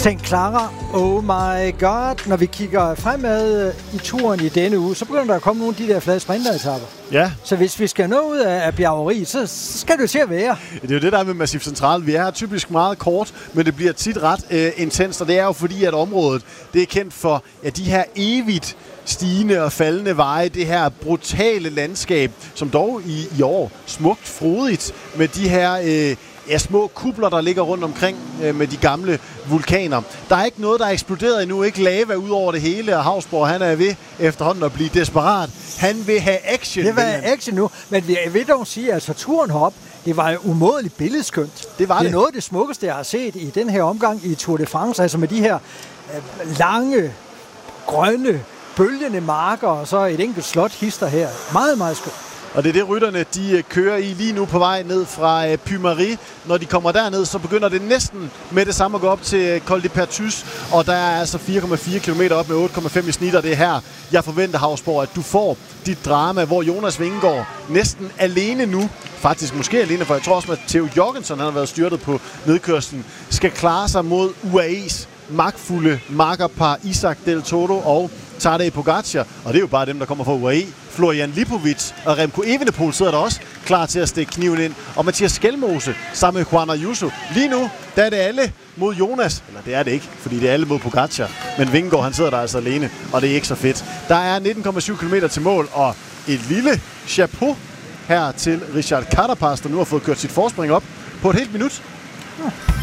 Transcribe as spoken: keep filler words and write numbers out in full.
Sankt Clara, oh my god. Når vi kigger fremad i turen i denne uge, så begynder der at komme nogle af de der flade sprinteretapper. Ja. Så hvis vi skal nå ud af, af bjergeriet, så, så skal det jo til at være. Det er jo det, der er med Massif Central. Vi er her typisk meget kort, men det bliver tit ret øh, intenst, og det er jo fordi, at området det er kendt for ja, de her evigt stigende og faldende veje, det her brutale landskab, som dog i, i år smukt frodigt med de her øh, ja, små kupler, der ligger rundt omkring øh, med de gamle vulkaner. Der er ikke noget, der er eksploderet endnu, ikke lava ud over det hele, og Hausborg, han er ved efterhånden at blive desperat. Han vil have action. Det var action nu, men jeg vil dog sige, at turen herop, det var jo umådeligt billedskønt. Det var det. Det er noget af det smukkeste, jeg har set i den her omgang i Tour de France, altså med de her øh, lange, grønne, bølgende marker, og så et enkelt slot hister her. Meget, meget skønt. Og det er det, rytterne de kører i lige nu på vej ned fra uh, Puy-Marie. Når de kommer derned, så begynder det næsten med det samme at gå op til Col de Perthus. Og der er altså fire komma fire kilometer op med otte komma fem i snit, og det er her, jeg forventer, Hausborg, at du får dit drama, hvor Jonas Vingegaard næsten alene nu, faktisk måske alene, for jeg tror også, at Theo Jorgensen, han har været styrtet på nedkørslen, skal klare sig mod U A E's magtfulde makkerpar Isaac Del Toro og Tadej Pogacar, og det er jo bare dem, der kommer fra U A E. Florian Lipovic og Remco Evenepoel sidder der også klar til at stikke kniven ind. Og Mathias Skelmose sammen med Juan Ayuso. Lige nu, der er det alle mod Jonas. Eller det er det ikke, fordi det er alle mod Pogacar. Men Vingegaard, han sidder der altså alene, og det er ikke så fedt. Der er nitten komma syv kilometer til mål, og et lille chapeau her til Richard Carapaz, der nu har fået kørt sit forspring op på et helt minut. Ja.